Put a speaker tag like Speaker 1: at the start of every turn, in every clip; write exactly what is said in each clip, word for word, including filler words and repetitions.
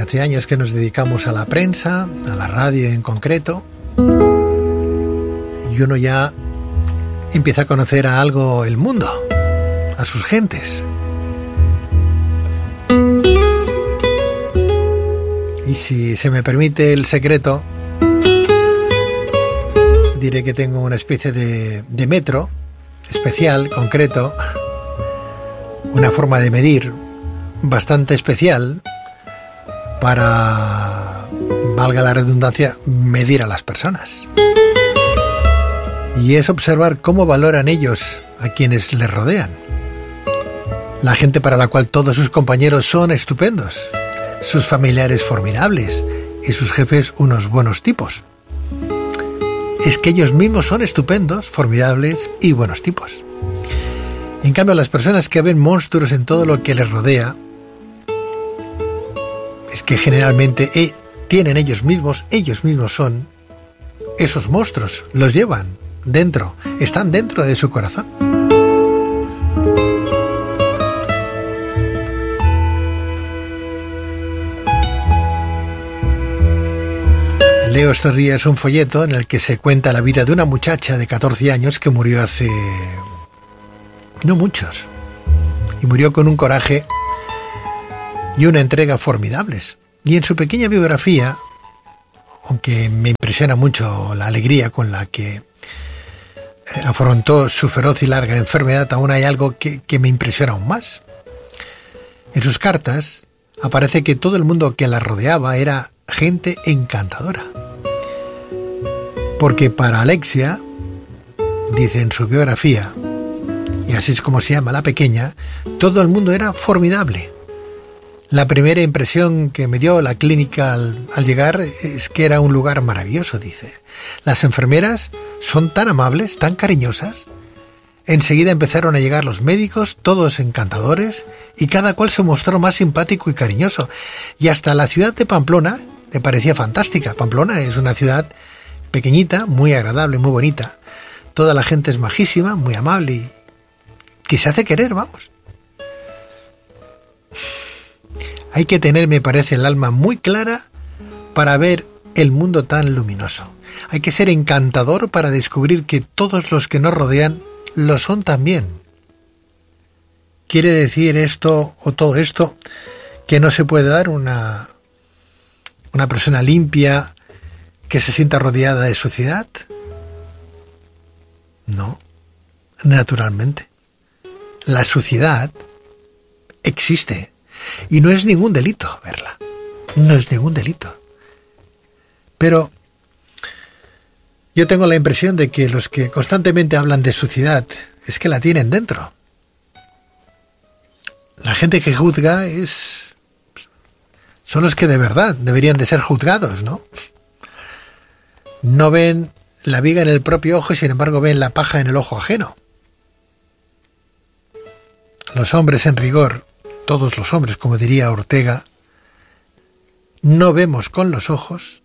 Speaker 1: hace años que nos dedicamos a la prensa, a la radio en concreto, y uno ya empieza a conocer a algo el mundo, a sus gentes. Y si se me permite el secreto, diré que tengo una especie de, de metro especial, concreto, una forma de medir bastante especial para, valga la redundancia, medir a las personas. Y es observar cómo valoran ellos a quienes les rodean. La gente para la cual todos sus compañeros son estupendos, sus familiares formidables y sus jefes unos buenos tipos. Es que ellos mismos son estupendos, formidables y buenos tipos. En cambio, las personas que ven monstruos en todo lo que les rodea, es que generalmente eh, tienen ellos mismos, ellos mismos son esos monstruos, los llevan dentro, están dentro de su corazón. Leo estos días un folleto en el que se cuenta la vida de una muchacha de catorce años que murió hace no muchos, y murió con un coraje y una entrega formidables. Y en su pequeña biografía, aunque me impresiona mucho la alegría con la que afrontó su feroz y larga enfermedad, aún hay algo que, que me impresiona aún más. En sus cartas aparece que todo el mundo que la rodeaba era gente encantadora. Porque para Alexia, dice en su biografía, y así es como se llama la pequeña, todo el mundo era formidable. La primera impresión que me dio la clínica al, al llegar es que era un lugar maravilloso, dice. Las enfermeras son tan amables, tan cariñosas. Enseguida empezaron a llegar los médicos, todos encantadores, y cada cual se mostró más simpático y cariñoso. Y hasta la ciudad de Pamplona me parecía fantástica. Pamplona es una ciudad pequeñita, muy agradable, muy bonita. Toda la gente es majísima, muy amable y que se hace querer, vamos. Hay que tener, me parece, el alma muy clara para ver el mundo tan luminoso. Hay que ser encantador para descubrir que todos los que nos rodean lo son también. ¿Quiere decir esto o todo esto que no se puede dar una, una persona limpia que se sienta rodeada de suciedad? No, naturalmente. La suciedad existe. Y no es ningún delito verla. No es ningún delito. Pero yo tengo la impresión de que los que constantemente hablan de suciedad es que la tienen dentro. La gente que juzga es son los que de verdad deberían de ser juzgados, ¿no? No ven la viga en el propio ojo y sin embargo ven la paja en el ojo ajeno. Los hombres en rigor, todos los hombres, como diría Ortega, no vemos con los ojos,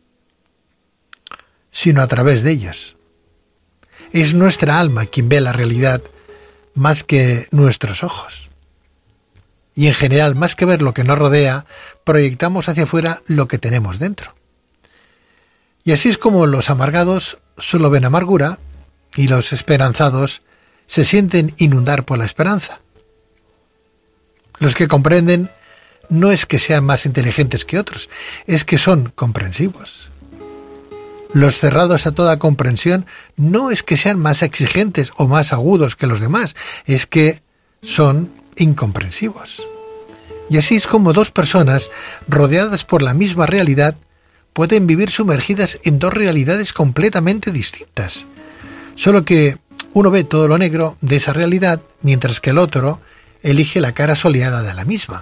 Speaker 1: sino a través de ellos. Es nuestra alma quien ve la realidad más que nuestros ojos. Y en general, más que ver lo que nos rodea, proyectamos hacia afuera lo que tenemos dentro. Y así es como los amargados solo ven amargura y los esperanzados se sienten inundar por la esperanza. Los que comprenden no es que sean más inteligentes que otros, es que son comprensivos. Los cerrados a toda comprensión no es que sean más exigentes o más agudos que los demás, es que son incomprensivos. Y así es como dos personas rodeadas por la misma realidad pueden vivir sumergidas en dos realidades completamente distintas. Solo que uno ve todo lo negro de esa realidad, mientras que el otro elige la cara soleada de la misma.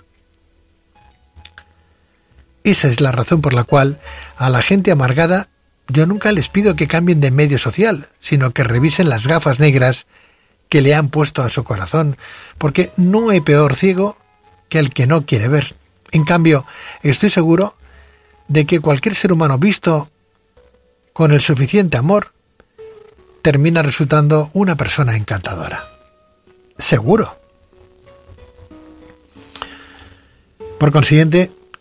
Speaker 1: Esa es la razón por la cual a la gente amargada yo nunca les pido que cambien de medio social, sino que revisen las gafas negras que le han puesto a su corazón, porque no hay peor ciego que el que no quiere ver. En cambio, estoy seguro de que cualquier ser humano visto con el suficiente amor termina resultando una persona encantadora. Seguro. Por consiguiente,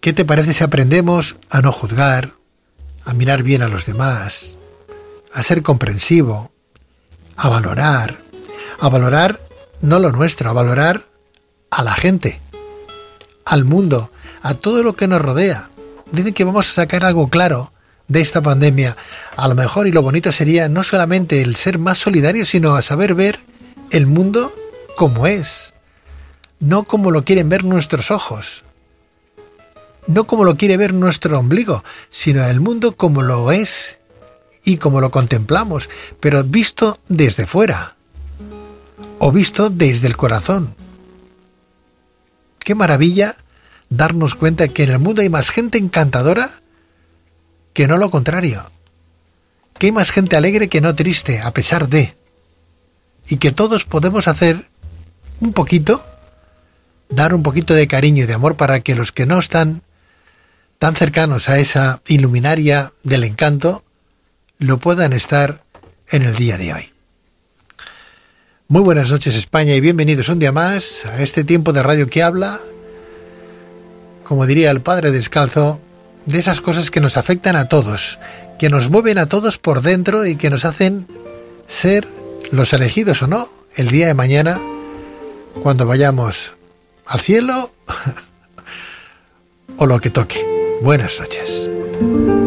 Speaker 1: ¿Qué te parece si aprendemos a no juzgar, a mirar bien a los demás, a ser comprensivo, a valorar, a valorar no lo nuestro, a valorar a la gente, al mundo, a todo lo que nos rodea? Dicen que vamos a sacar algo claro de esta pandemia. A lo mejor, y lo bonito sería no solamente el ser más solidario, sino a saber ver el mundo como es, no como lo quieren ver nuestros ojos, no como lo quiere ver nuestro ombligo, sino el mundo como lo es y como lo contemplamos, pero visto desde fuera o visto desde el corazón. Qué maravilla darnos cuenta que en el mundo hay más gente encantadora que no lo contrario, que hay más gente alegre que no triste, a pesar de, y que todos podemos hacer un poquito, dar un poquito de cariño y de amor para que los que no están tan cercanos a esa iluminaria del encanto lo puedan estar en el día de hoy. Muy buenas noches, España, y bienvenidos un día más a este tiempo de radio que habla, como diría el Padre Descalzo, de esas cosas que nos afectan a todos, que nos mueven a todos por dentro y que nos hacen ser los elegidos o no el día de mañana cuando vayamos al cielo o lo que toque. Buenas noches.